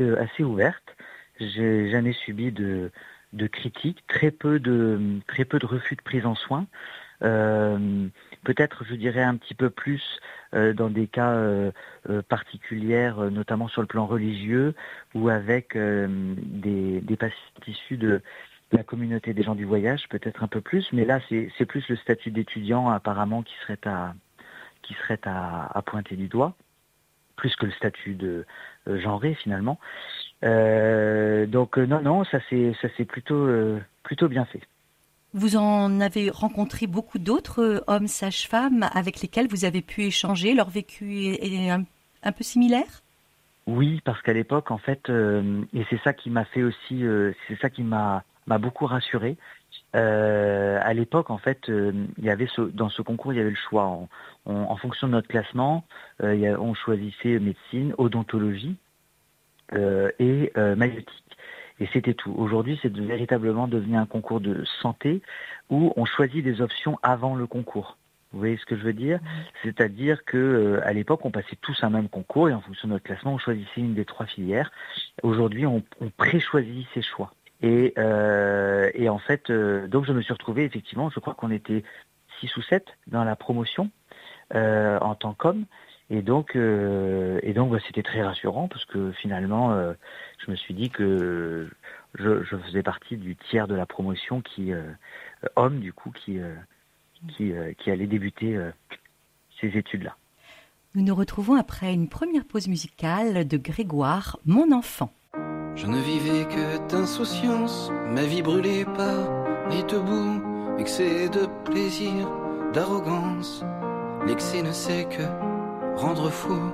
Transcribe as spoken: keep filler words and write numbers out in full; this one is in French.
euh, assez ouverte. J'ai jamais subi de, de critiques, très peu de, très peu de refus de prise en soin. Euh, peut-être, je dirais, un petit peu plus euh, dans des cas euh, euh, particuliers, euh, notamment sur le plan religieux, ou avec euh, des, des patients issus de la communauté des gens du voyage, peut-être un peu plus. Mais là, c'est, c'est plus le statut d'étudiant, apparemment, qui serait à, qui serait à, à pointer du doigt, plus que le statut de euh, genré, finalement. Euh, donc, euh, non, non, ça s'est, ça s'est plutôt, euh, plutôt bien fait. Vous en avez rencontré beaucoup d'autres euh, hommes sages-femmes avec lesquels vous avez pu échanger. Leur vécu est, est un, un peu similaire? Oui, parce qu'à l'époque, en fait, euh, et c'est ça qui m'a fait aussi, euh, c'est ça qui m'a m'a beaucoup rassuré. Euh, à l'époque, en fait, euh, il y avait ce, dans ce concours, il y avait le choix. On- on- en fonction de notre classement, euh, il y a- on choisissait médecine, odontologie euh, et euh, maïeutique. Et c'était tout. Aujourd'hui, c'est de- véritablement devenu un concours de santé où on choisit des options avant le concours. Vous voyez ce que je veux dire? C'est-à-dire que euh, à l'époque, on passait tous un même concours et en fonction de notre classement, on choisissait une des trois filières. Aujourd'hui, on, on pré-choisit ses choix. Et, euh, et en fait, euh, donc je me suis retrouvé effectivement, je crois qu'on était six ou sept dans la promotion euh, en tant qu'homme. Et donc, euh, et donc bah, c'était très rassurant parce que finalement, euh, je me suis dit que je, je faisais partie du tiers de la promotion qui, euh, homme du coup, qui, euh, qui, euh, qui allait débuter euh, ces études-là. Nous nous retrouvons après une première pause musicale de Grégoire, Mon enfant. Je ne vivais que d'insouciance, ma vie brûlée par les deux bouts, excès de plaisir, d'arrogance. L'excès ne sait que rendre fou.